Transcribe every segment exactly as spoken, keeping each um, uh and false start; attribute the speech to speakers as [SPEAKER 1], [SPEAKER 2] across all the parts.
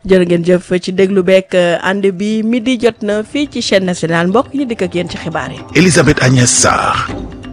[SPEAKER 1] jërë ngeen jëf ci déglu beek ànd bi midi jot na fii ci chaîne nationale mbokk ñu dikk ak yéen ci xibaar yi.
[SPEAKER 2] Elisabeth Agnès Sarr.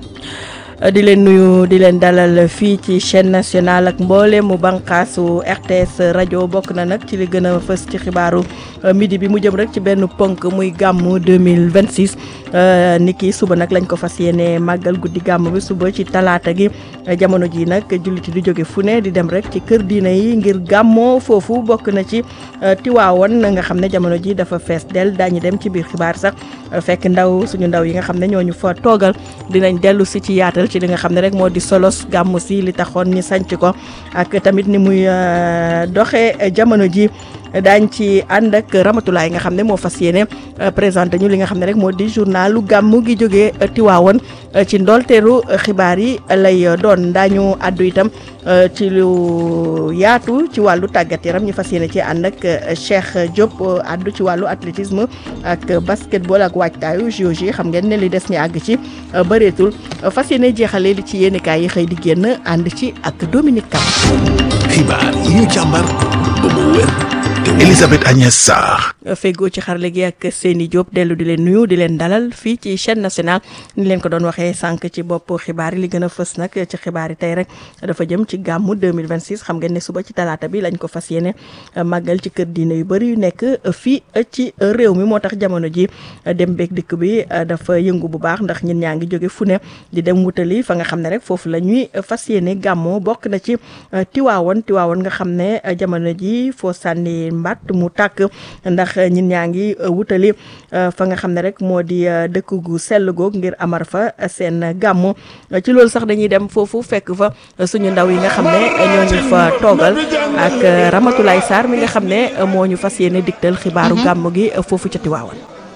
[SPEAKER 1] di leen nuyu di leen dalal fii ci chaîne nationale ak mboole mu bànqaasu R T S rajo bokk na nag ci li gën a fës ci xibaaru midi bi mu jëm rek ci benn ponk muy gàmmu deux mille vingt six ni ki suba nag lañ ko fas yéene màggal guddi gàmm bi suba ci talaata gi jamono ji nag julliti di jóge fu ne di dem rek ci kër diina yi ngir gàmmoo foofu bokk na ci Tiwaawan nga xam ne jamono ji dafa fees del daañu dem ci biir xibaar sax fekk ndaw suñu ndaw yi nga xam ne ñooñu fa toogal dinañ dellu si ci yaatal ci li nga xam ne rek moo di solos gàmmu si li taxoon ñi sanc ko ak tamit ni muy doxee jamono ji daañ ci ànd ak Ramatulaay nga xam ne moo fas yéene présenté ñu li nga xam ne rek moo di journalu gàmmu gi jógee Tiwaawan ci ndolteeru xibaar yi lay doon daañu àddu itam ci lu yaatu ci wàllu tàggat yaram ñu fas yéene ci ànd ak Cheikh Diop àddu ci wàllu athlétisme ak basketball ak waajtaayu J O J xam ngeen ne li des ñu àgg ci bëreetul fas yéene jeexale li ci yéenekaay yi xëy di génn ànd ci ak Dominique Kam.
[SPEAKER 2] xibaar yi ñu càmbar ba mu wér. Elisabeth Agnès Sarr.
[SPEAKER 1] feggoo ci xarale gi ak Seyni Diop dellu di leen nuyu di leen dalal fii ci chaîne nationale ni leen ko doon waxee sànq ci bopp xibaar yi li gën a fës nag ci xibaar yi tey rek dafa jëm ci gàmmu deux mille vingt six xam ngeen ne suba ci talaata bi lañ ko fas yéene màggal ci kër diine yu bëri yu nekk fii ci réew mi moo tax jamono ji dem beeg dikk bi dafa yëngu bu baax ndax ñun ñaa ngi jóge fu ne di dem wutali fa nga xam ne rek foofu la ñuy fas yéene gàmmoo bokk na ci Tiwaawan Tiwaawan nga xam ne jamono ji foo sànni mbatt mu tàkk ndax ñin ñaa ngi wutali fa nga xam ne rek moo di dëkk gu sell goog ngir amar fa seen gàmmu ci loolu sax dañuy dem foofu fekk fa suñu ndaw yi nga xam ne ñoo ñu fa toogal ak Ramatulaay Sarr mi nga xam ne moo ñu fas yéene digtal xibaaru gàmmu gi foofu ca Tiwaawan.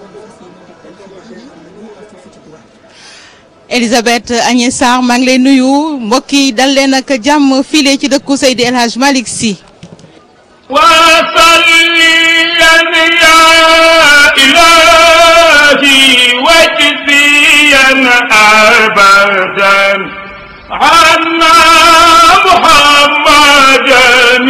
[SPEAKER 3] Elisabeth Agnès Sarr maa ngi lay nuyu mbokk yi dal leen ak jàmm file ci dëkku Seydi El Hadj Malick Sy.
[SPEAKER 4] وصليا يا إلهي واجزيا أبدا عنا محمدا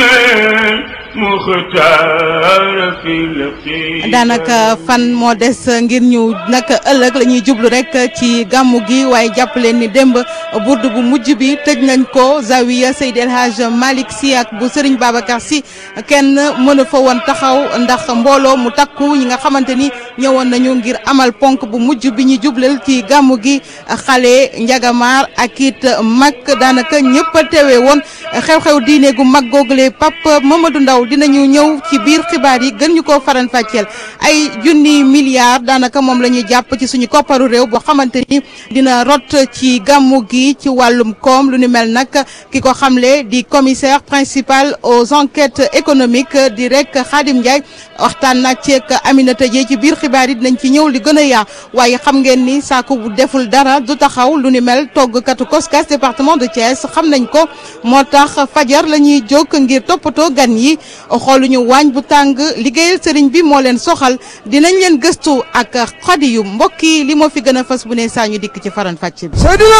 [SPEAKER 4] مختار في الخير.
[SPEAKER 3] daanaka fan moo des ngir ñu nag ëllëg la ñuy jublu rek ci gàmmu gi waaye jàpp leen ni démb burdu bu mujj bi tëj nañ ko zawiya Seydi El Hadj Malick Sy ak bu Serigne Babacar Sy kenn mënu fa woon taxaw ndax mbooloo mu takku ñi nga xamante ni ñëwoon nañu ngir amal ponk bu mujj bi ñu jublal ci gàmmu gi xale njagamaar ak it mag daanaka ñëpp a teewee woon xew-xew diine gu mag googule Pape Mamadou Ndaw dinañu ñëw ci biir xibaar yi gën ñu koo faran fàcceel ay junni milliards daanaka moom la ñuy jàpp ci suñu kopparu réew boo xamante ni dina rot ci gàmmu gi ci wàllum koom lu ni mel nag ki ko xamle di commissaire principal aux enquêtes économiques di rek Khadim Ndiaye waxtaan nag ceeg Aminata Dieye ci biir xibaar yi dinañ ci ñëw li gën a yaa waaye xam ngeen ni saako bu deful dara du taxaw lu ni mel toggkatu Koskas département de Thiès xam nañ ko moo tax fajar la ñuy jóg ngir toppatoo gan yi xooluñu waañ bu tàng liggéeyal sëriñ bi moo leen soxal dinañ leen gëstu ak xadi yu mbokk yi li moo fi gën a fës bu ne saa ñu dikk ci faran fàcce bi
[SPEAKER 5] Seydina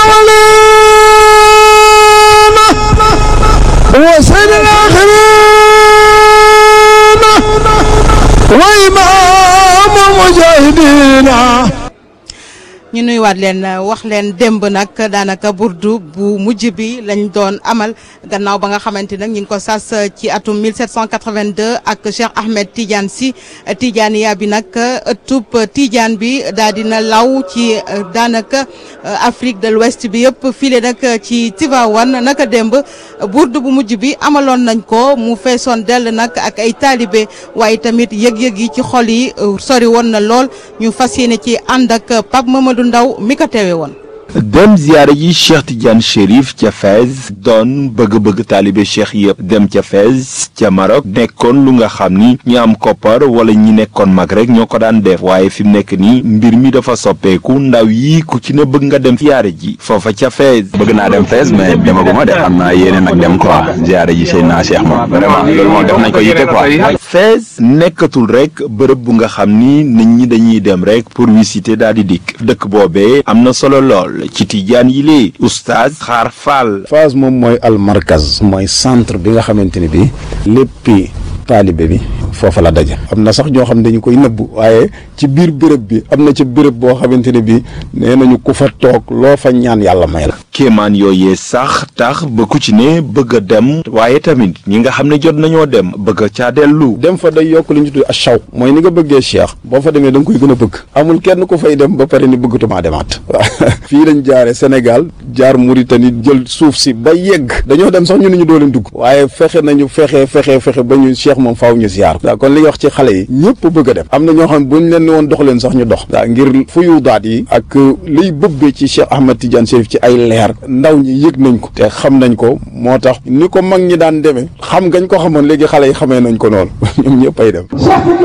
[SPEAKER 5] wa Seydina wa imaamul mujaahidiina
[SPEAKER 3] ñu nuyuwaat leen wax leen démb nag daanaka burdu bu mujj bi lañ doon amal gannaaw ba nga xamante nag ñu ngi ko sas ci atum mille sept cent quatre-vingt-deux ak Cheikh Ahmed Tidiane Sy Tidiane yaa bi nag ëttub Tidiane bi daal dina law ci daanaka Afrique de l'Ouest bi yëpp file nag ci Tivaouane naka démb burdu bu mujj bi amaloon nañ ko mu feesoon dell nag ak ay taalibe waaye tamit yëg-yëg yi ci xol yi sori woon na lool ñu fas yéene ci ànd ak Pape Mamadou Ndaw mi ko teewe woon
[SPEAKER 6] dem ziyaara ji Cheikh Tidiane Chérif ca Fès doon bëgg-bëgg taalibe Cheikh yëpp dem ca Fès ca Maroc nekkoon lu nga xam ni ñi am koppar wala ñi nekkoon mag rek ñoo ko daan def waaye fi mu nekk nii mbir mi dafa soppeeku ndaw yi ku ci ne bëgg nga dem ziyaara ji foofa ca Fès.
[SPEAKER 7] bëgg naa dem Fès mais demaguma de xam naa yéene nag dem quoi ziyaara ji Seydina Cheikh moom vraiment loolu moom def nañ ko yitte quoi.
[SPEAKER 6] Fès nekkatul rek bërëb bu nga xam ni nit ñi dañuy dem rek pour visiter daal di dikk dëkk boobee am na solo lool ci Tijaan yi lee oustaz Xaar Fall.
[SPEAKER 8] Fès moom mooy al markaz mooy centre bi nga xamante ni bi léppi taalibe bi
[SPEAKER 5] foofa la daje. am na sax ñoo xam ne dañu koy nëbbu waaye ci biir béréb bi am na ci béréb boo xamante ne bii nee nañu ku fa toog loo fa ñaan yàlla may la.
[SPEAKER 6] kéemaan yooyee sax tax ba ku ci ne bëgg a dem waaye tamit ñi nga xam ne jot nañoo dem bëgg a caa dellu.
[SPEAKER 5] dem fa day yokk li ñu tudd achaw mooy ni nga bëggee Cheikh boo fa demee da nga koy gën a bëgg amul kenn ku fay dem ba pare ni bëggatumaa demaat waaw fii lañ jaare Sénégal jaar Mauritanie jël suuf si ba yegg dañoo dem sax ñu ne ñu doo leen dugg waaye fexe nañu fexe fexe fexe ba ñu Cheikh moom faaw ñu ziar waaw kon li nga wax ci xale yi ñëpp bëgg a dem am na ñoo xam buñ leen ni woon dox leen sax ñu dox waaw ngir fuyu daat yi ak liy bëbbee ci Cheikh Ahmed Tidiane Chérif ci ay leer ndaw ñi yëg nañ ko te xam nañ ko moo tax ni ko mag ñi daan demee xam ngañ ko xamoon léegi xale yi xamee nañ ko noonu ñoom ñëpp ay dem.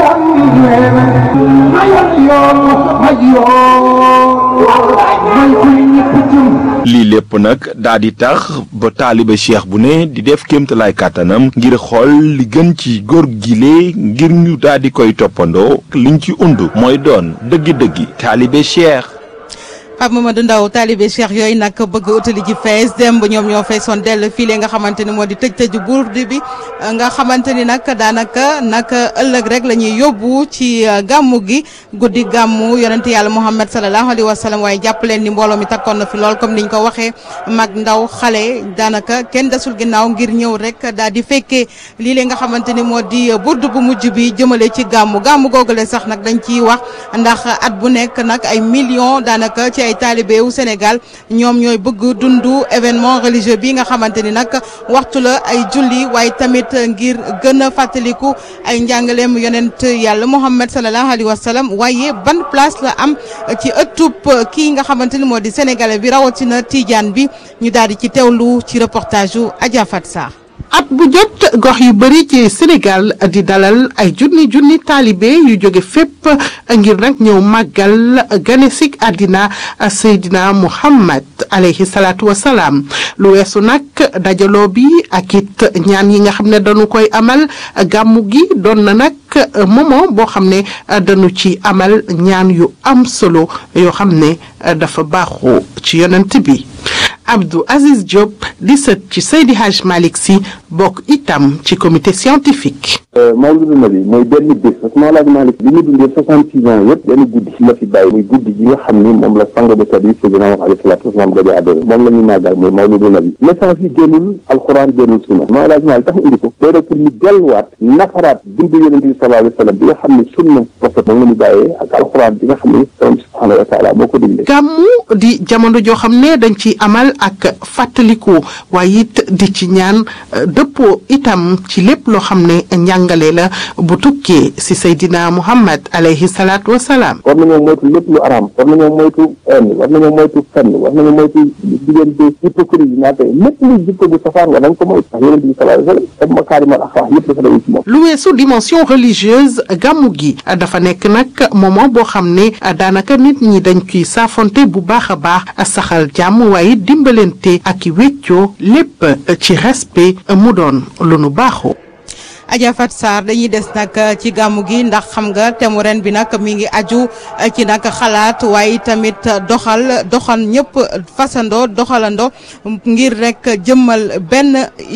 [SPEAKER 6] lii lépp nag daa di tax ba taalibe cheikh bu ne di def kéemtalaay kàttanam ngir xool li gën ci góor gile ngir ñu daa di koy toppandoo liñ ci undu mooy doon dëggi-dëggi taalibe cheikh.
[SPEAKER 3] Pape Mamadou Ndaw taalibe Cheikh yooyu nag bëgg utali ji fees dem ba ñoom ñoo feesoon dell fii nga xamante ni moo di tëj tëju burdi bi nga xamante ni nag daanaka nag ëllëg rek la ñuy yóbbu ci gàmmu gi guddi gàmmu yonent yàlla Muhammad sallallahu alayhi wa sallam waaye jàpp leen ni mbooloo mi takkoon na fi lool comme niñ ko waxee mag ndaw xale daanaka kenn desul ginnaaw ngir ñëw rek daal di fekkee lii nga xamante ni moo di burdu bu mujj bi jëmale ci gàmmu gàmmu googule sax nag dañ ciy wax ndax at bu nekk nag ay millions daanaka ci ay taalibe wu Sénégal ñoom ñooy bëgg dundu événement religieux bi nga xamante ni nag waxtu la ay julli waaye tamit ngir gën a fàttaliku ay njàngaleem yonent yàlla Muhammad sallallahu alayhi wa sallam waaye ban place la am ci ëttub kii nga xamante ni moo di sénégalais bi rawatina Tidiane bi ñu daal di ci teewlu ci reportage yu Adja Fat Sarr.
[SPEAKER 8] at bu jot gox yu bëri ci Sénégal di dalal ay junni junni taalibe yu jóge fépp ngir nag ñëw màggal ganesik àddina Seydina Muhammad alayhi salaatu wa salaam lu weesu nag dajaloo bi ak it ñaan yi nga xam ne dañu koy amal gàmmu gi doon na nag moment boo xam ne dañu ci amal ñaan yu am solo yoo xam ne dafa baaxoo ci yonent bi. Abdou Aziz Diop di sët ci Seydi Hadj Malick Sy bokk itam ci comité scientifique.
[SPEAKER 9] Mawlidu Nabi mooy benn bés parce que Mawlana Malick bi mu dundee soixante six ans yëpp benn guddi la fi bàyyi muy guddi gi nga xam ni moom la sang bu tedd yi Seydina Muhammad alayhi salaatu wa salaam gaje àdduna moom la ñuy màggal mooy Mawlidu Nabi message yi génnul alxuraan génnul sunna Mawlana Malick tax indi ko day rek pour ñu delluwaat nafaraat dundu yonent bi sallallahu alayhi wa sallam bi nga xam ne sunna prophète moom la ñu bàyyee ak alxuraan bi nga xam ne borom subhanahu wa taala moo ko digle.
[SPEAKER 8] gàmmu di jamono joo xam ne dañ ci amal ak fàttaliku waaye it di ci ñaan dëppoo itam ci lépp loo xam ne njàngale la bu tukkee si Seydina Muhammad alayhi salaatu wa salaam.
[SPEAKER 9] war nañoo moytu lépp lu araam war nañoo moytu enn war nañoo moytu fenn war nañoo moytu diggante hypocrisie naate lépp luy jikko bu safaan war nañ ko moytu ndax yonent bi sallallahu alayhi wa sallam comme makaarimal axlaaq yëpp dafa daw ci moom.
[SPEAKER 8] lu weesu dimension religieuse gàmmu gi dafa nekk nag moment boo xam ne daanaka nit ñi dañ ciy saafonte bu baax a baax saxal jàmm waaye dimbalante ak i wéccoo lépp ci respect mu doon lu nu baaxoo.
[SPEAKER 3] Adja Fat Sarr dañuy des nag ci gàmmu gi ndax xam nga thème ren bi nag mi ngi aju ci nag xalaat waaye tamit doxal doxal ñëpp fasandoo doxalandoo ngir rek jëmmal benn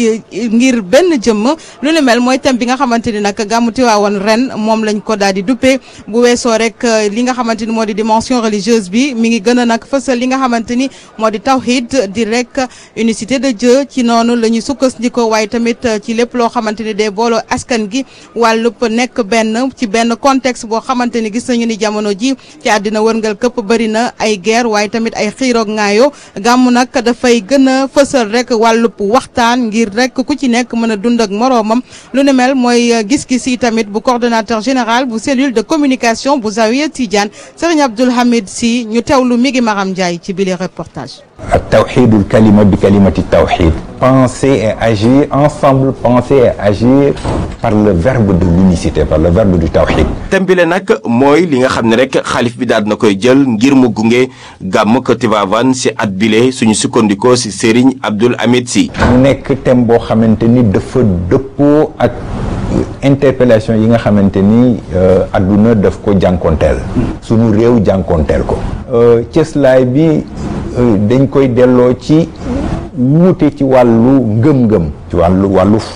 [SPEAKER 3] ngir benn jëmm lu ne mel mooy thème bi nga xamante ni nag gàmmu Tiwaawan ren moom lañ ko daal di duppee bu weesoo rek li nga xamante ni moo di dimension religieuse bi mi ngi gën a nag fësal li nga xamante ni moo di tawhid di rek unicité de Dieu ci noonu la ñuy sukkandikoo waaye tamit ci lépp loo xamante ni day booloo askan gi wàllub nekk benn ci benn contexte boo xamante ni gis nañu ni jamono ji ci àddina wërngal këpp bëri na ay guerre waaye tamit ay xiiroog ngaayo gàmmu nag dafay gën a fësal rek wàllub waxtaan ngir rek ku ci nekk mën a dund ak moroomam lu ne mel mooy gis-gis yi tamit bu coordonnateur général bu cellule de communication bu Zawiya Tidiane Serigne Abdoul Hamid Sy ñu teewlu mi ngi Maram Ndiaye ci bile reportage.
[SPEAKER 10] التوحيد الكلمة بكلمة التوحيد penser et agir ensemble penser et agir par le verbe de l'unicité par le verbe du tawhid.
[SPEAKER 11] thème bi la nag mooy li nga xam ne rek xalif bi daal na koy jël ngir mu gunge gàmm ko Tivaouane si at bile suñu sukkandikoo si Serigne Abdoul Hamid Sy.
[SPEAKER 10] mu nekk thème boo xamante ni dafa dëppoo ak interpellation yi nga xamante ni adduna daf ko jànkonteel. suñu réew jànkonteel ko. cëslaay bi. dañ koy delloo ci wuute ci wàllu ngëm-ngëm ci wàllu wàllu foi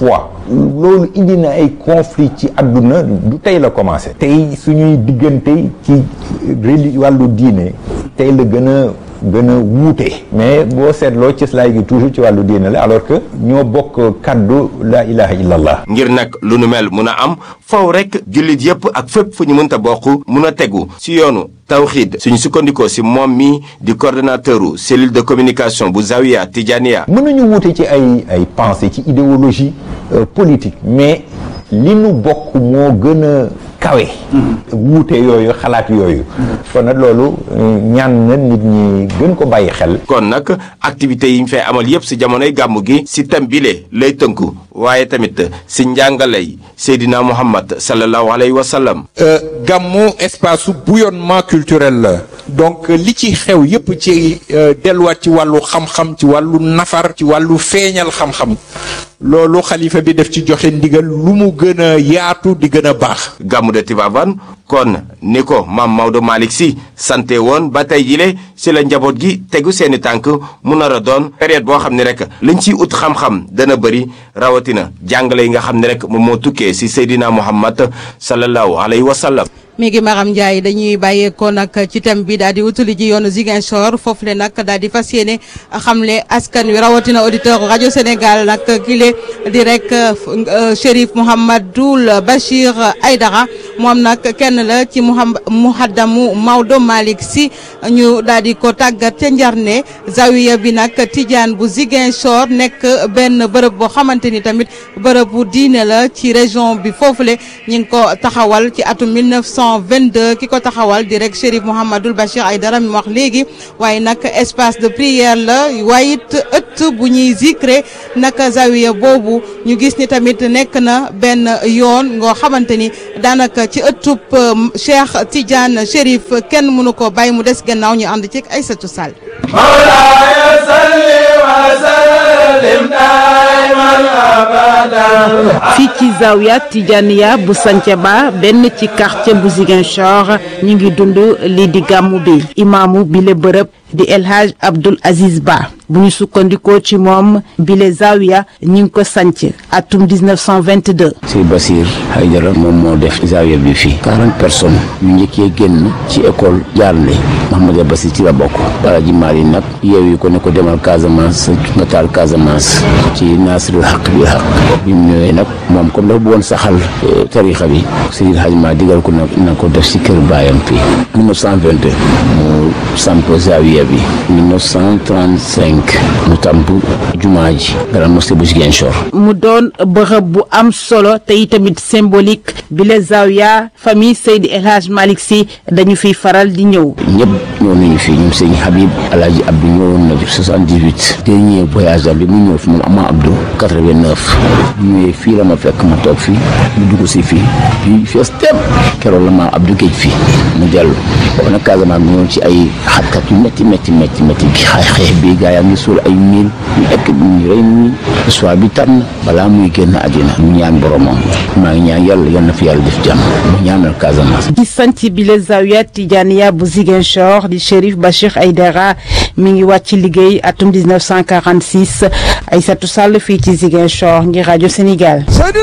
[SPEAKER 10] loolu indi na ay conflit ci àdduna du tey la commencé tey suñuy diggante ci reli wàllu diine tey la gën a gën a wuute mais boo seetloo cëslaay gi toujours ci wàllu diine la alors que ñoo bokk kaddu la ilaha illallah.
[SPEAKER 11] ngir nag lu nu mel mun a am faw rek jullit yépp ak fépp fu ñu mënta bokk mun a tegu si yoonu tawxiid suñu sukkandikoo si moom mi di coordonnateur u cellule de communication bu Zawiya Tijaniya.
[SPEAKER 10] mën nañu wuute ci ay ay pensée ci idéologie euh, politique mais li nu bokk moo gën a kawe wuute yooyu xalaat yooyu kon nag loolu ñaan na nit ñi gën ko bàyyi xel.
[SPEAKER 11] kon nag activités yi ñu fay amal yépp si jamonoy gàmmu gi si thème bile lay tënku waaye tamit si njàngalay Seydina Muhammad sallallahu alayhi wa sallam.
[SPEAKER 12] gàmmu espace bouillonnement culturel la donc li ci xew yépp ci delluwaat ci wàllu xam-xam ci wàllu nafar ci wàllu feeñal xam-xam loolu xalifa bi def ci joxe ndigal lu mu gën a yaatu di gën a baax.
[SPEAKER 11] gàmmu de Tivaouane kon ni ko maam Maodo Malick Sy sante woon ba tey jile si la njaboot gi tegu seeni tànk mu nar a doon période boo xam ne rek liñ ciy ut xam-xam dana bëri rawatina jàngale yi nga xam ne rek moom moo tukkee si Seydina Muhammad sallallahu alayhi wa sallam.
[SPEAKER 3] mi ngi Maram Ndiaye dañuy bàyyeekoo nag ci thème bi daal di wutali ji yoonu Ziguinchor foofu le nag daal di fas yéene xamle askan wi rawatina auditeur rajo Sénégal nag kile di rek Chérif Mouhamadoul Bachir Aïdara moom nag kenn la ci muhaddamu Maodo Malick Sy ñu daal di ko tàggat ca Njarne zawiya bi nag Tidiane bu Ziguinchor nekk benn bërëb boo xamante ni tamit bërëb bu diine la ci région bi foofu le ñu ngi ko taxawal ci atum mille neuf cent vingt-deux ki ko taxawal di rek Chérif Mouhamadoul Bachir Aïdara mi wax léegi waaye nag espace de prière la waaye it ëtt bu ñuy zikre naka zawiya boobu ñu gis ni tamit nekk na benn yoon ngoo xamante ni daanaka ci ëttub Cheikh Tidiane Chérif kenn mënu ko bàyyi mu des gannaaw ñu ànd ci Aïssatou Sall.
[SPEAKER 13] fii ci Zawiya Tijaniya bu Santhiaba benn ci quartier bu Ziguinchor ñu ngi dund lii di gàmmu bi imaamu bile bërëb di El Hadj Abdoul Aziz Ba bu ñu sukkandikoo ci moom bile Zawiya ñu ngi ko sanc atum dix-neuf cent vingt-deux.
[SPEAKER 14] Sey Basir Haydara moom moo def Zawiya bi fii quarante personnes yu njëkkee génn ci école Jaarle Mahamada Basir ci la bokk Balaji Mali nag yeewi ko ne ko demal Casamance nga taal Casamance ci Nasrul Haq bi Haq bi mu ñëwee nag moom comme dafa bëggoon saxal tarixa bi Seydil Hadji Malick digal ko nag na ko def ci kër baayam fii mille neuf cent vingt-deux mu samp Zawiya bi mille neuf cent trente-cinq mu tamp jumaa ji Grande Mosquée bu Ziguinchor.
[SPEAKER 13] mu doon bërëb bu am solo te itamit symbolique bi la Zawiya famille Seydi El Hadj Malick Sy dañu fiy faral di ñëw.
[SPEAKER 14] ñëpp ñëw nañu fii ñoom Seydi Habib El Hadj Abdou ñëwoon na soixante-dix-huit dernier voyage bi mu ñëw fi moom Ama Abdou quatre-vingt-neuf bu ñëwee fii la ma fekk ma toog fii mu dugg si fii fii fees tepp keroog la ma Abdou géej fii mu dellu boobu nag Casamance bi ñëw ci ay xat-xat yu métti métti métti métti xeex bi gaa yaa ngi suul ay miil ñu ekk ñu rey nit ñi histoire bi tànn balaa muy génn àddina mu ñaan boromam maa ngi ñaan yàlla yal na fi yàlla def jàmm mu ñaanal Casamance.
[SPEAKER 13] ci sanc bi la Zawiya Tijaniya bu Ziguinchor di Chérif Bachir Aïdara mi ngi wàcc liggéey atum dix-neuf cent quarante-six Aïssatou Sall fii ci Ziguinchor ngir rajo Sénégal.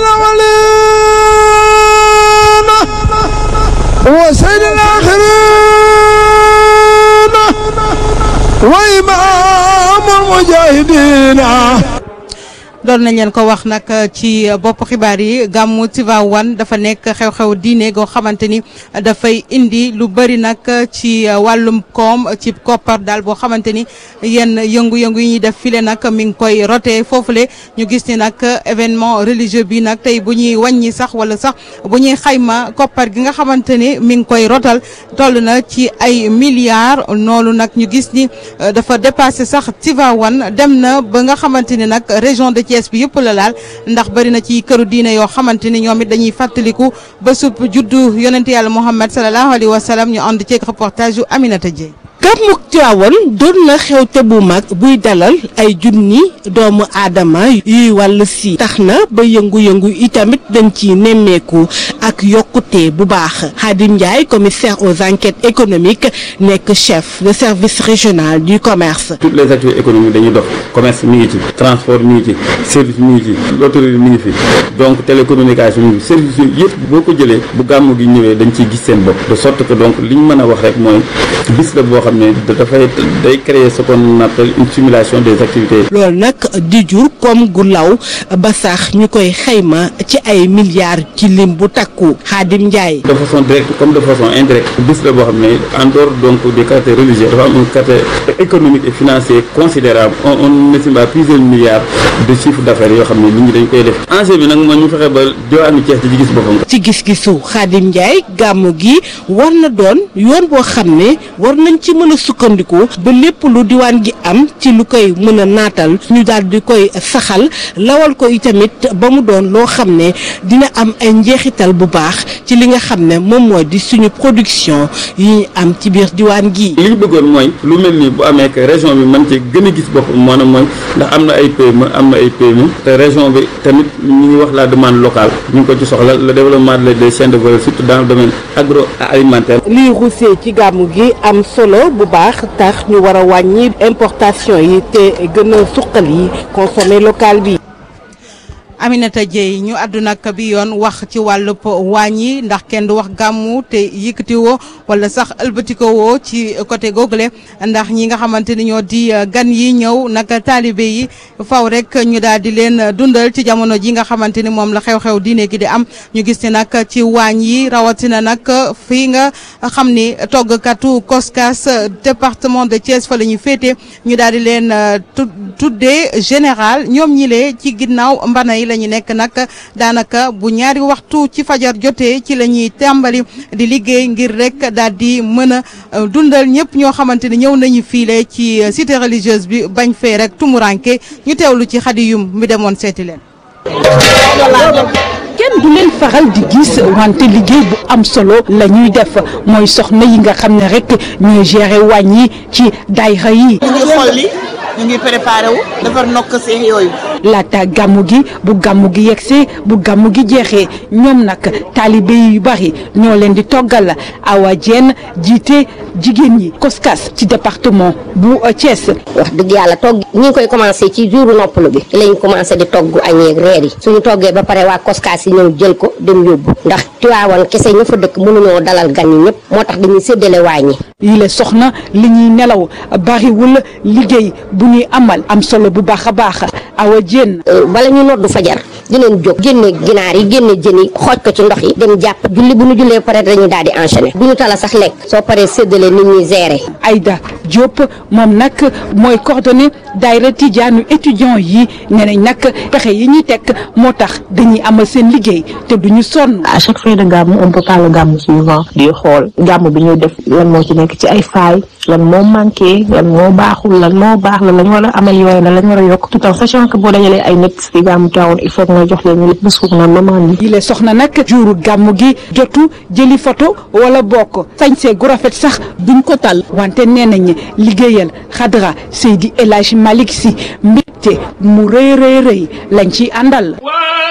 [SPEAKER 3] doon nañ leen ko wax nag ci bopp xibaar yi gàmmu Tivaouane dafa nekk xew-xew diine goo xamante ni dafay indi lu bëri nag ci wàllum koom ci koppar daal boo xamante ni yenn yëngu-yëngu yi ñuy def file nag mi ngi koy rote foofule ñu gis ni nag événement religieux bi nag tey bu ñuy wàññi sax wala sax bu ñuy xayma koppar gi nga xamante ni mi ngi koy rotal toll na ci ay milliards noonu nag ñu gis ni dafa dépassé sax Tivaouane dem na ba nga xamante ni nag région de Thiès bi yëpp la laal ndax bari na ci këru diine yoo xamante ni ñoom it dañuy fàttaliku ba sub juddu yonent yàlla Muhammad sallallahu alayhi wa sallam ñu ànd ceeg reportage yu Aminata Dieng. gàmmug Tiwaawan doon na xewte bu mag buy dalal ay junni doomu aadama yuy wàll si tax na ba yëngu-yëngu itamit dañ ci nemmeeku ak yokkute bu baax Khadim Ndiaye commissaire aux enquêtes économiques nekk chef de service régional du commerce.
[SPEAKER 5] toutes les activités économiques dañuy dox commerce mi ngi ci transport mi ngi ci service mi ngi ci l'autorité mi ngi fi donc télécommunication mi ngi fi service yooyu yëpp boo ko jëlee bu gàmmu gi ñëwee dañ ciy gis seen bopp de sorte que donc li ñu mën a wax rek mooy bis la boo xam ne dafay day créer ce qu'on appelle une simulation des activités.
[SPEAKER 3] loolu nag di jur comme gu law ba sax ñu koy xayma ci ay milliards ci lim bu takku Khadim Ndiaye.
[SPEAKER 5] de façon directe comme de façon indirecte bis la boo xam ne en dehors donc des caractères religieux dafa am un caractère économique et financier considérable on on estime à plusieurs milliards de chiffre d'affaires yoo xam ne nit ñi dañ koy def enjeu bi nag mooy ñu fexe ba diwaanu Thiès di ci gis boppam.
[SPEAKER 3] ci gis-gisu Khadim Ndiaye gàmmu gi war na doon yoon boo xam ne war nañ ci mën a sukkandiku ba lépp lu diwaan gi am ci lu koy mën a naatal ñu daal di koy saxal lawal ko itamit ba mu doon loo xam ne dina am ay njeexital bu baax ci li nga xam ne moom mooy di suñu production yi ñu am ci biir diwaan gi.
[SPEAKER 5] li ñu bëggoon mooy lu mel ni bu amee que région bi mën ci gën a gis boppam maanaam mooy ndax am na ay P M E am na ay P M E te région bi tamit ñu ngi wax la demande locale ñu ngi ko ci soxla le développement des chaînes de valeur surtout dans le domaine agroalimentaire.
[SPEAKER 1] lii ruusee ci gàmmu gi am solo bu baax tax ñu war a wàññi importation yi te gën a suqali consommer local bi.
[SPEAKER 3] Aminata Dieye ñu àddu nag bi yoon wax ci wàllub wàññi ndax kenn du wax gàmmu te yëkkati woo wala sax ëlbatiko woo ci côté googule ndax ñi nga xamante ni ñoo di gan yi ñëw nag taalibe yi faw rek ñu daal di leen dundal ci jamono ji nga xamante ni moom la xew-xew diine gi di am ñu gis ni nag ci waañ yi rawatina nag fii nga xam ni toggkatu Koskas département de Thiès fa la ñu féete ñu daal di leen tuddee général ñoom ñi lee ci ginnaaw mbana yi la ñu nekk nag daanaka bu ñaari waxtu ci fajar jotee ci la ñuy tàmbali di liggéey ngir rek daal di mën a dundal ñëpp ñoo xamante ni ñëw nañu fiile ci cité religieuse bi bañ fee rek tumuranke ñu teewlu ci Xadiyum mi demoon seeti leen.
[SPEAKER 13] kenn du leen faral di gis wante liggéey bu am solo la ñuy def mooy soxna yi nga xam ne rek ñooy gérer wàññi ci daayira yi.
[SPEAKER 15] ñu ngi préparé wu defar nokk seex yooyu.
[SPEAKER 13] laata gàmmu gi bu gàmmu gi yegsee bu gàmmu gi jeexee ñoom nag taalibe yu bari ñoo leen di toggal Awa Dieng jiite jigéen ñi Koskas ci département bu Thiès.
[SPEAKER 16] wax dëgg yàlla togg ñi ngi koy commencé ci jouru noppalu bi lañ commencé di togg añ ak reer yi suñu toggee ba pare waa Koskas yi ñëw jël ko dem yóbbu ndax Tiwaawan kese ñu fa dëkk mënuñoo dalal gan ñi ñëpp moo tax dañuy séddale wàññi.
[SPEAKER 13] yi la soxna li ñuy nelaw bariwul liggéey bu ñuy amal am solo bu baax a baax Awa Dieng.
[SPEAKER 16] bala ñu noddu fajar dinañ jóg génne ginaar yi génne jën yi xooj ko ci ndox yi dem jàpp julli bu ñu jullee pare dañuy daal di enchaîner bu ñu tala sax lekk soo paree séddale nit ñuy gérer.
[SPEAKER 13] Aïda Diop moom nag mooy coordonné daayira tijaanu étudiants yi nee nañ nag pexe yi ñuy teg moo tax dañuy amal seen liggéey te duñu sonn.
[SPEAKER 17] à chaque fin de gàmmu on peut pas le gàmmu suivant di xool gàmmu bi ñuy def lan moo ci nekk ci ay failles lan moo manqué lan moo baaxul lan moo baax la lañ war a améliorer la lañ war a yokk tout en sachant que boo dajalee ay nit ci gàmmu Tiwaawan il faut nga jox leen ñu lépp bés foofu naan maman
[SPEAKER 13] yi. yi soxna nag juuru gàmmu gi jotu jëli photo wala bokk sañsee gu rafet sax duñ ko tal wante nee nañ liggéeyal xadra Seydi El Hadji Malick Sy mbégte mu rëy rëy rëy lañ ciy àndal.